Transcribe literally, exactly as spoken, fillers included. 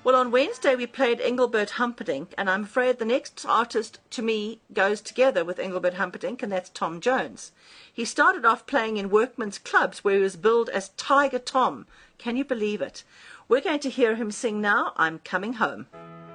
Well, on Wednesday we played Engelbert Humperdinck, and I'm afraid the next artist to me goes together with Engelbert Humperdinck, and that's Tom Jones. He started off playing in workmen's clubs where he was billed as Tiger Tom. Can you believe it? We're going to hear him sing now, I'm Coming Home.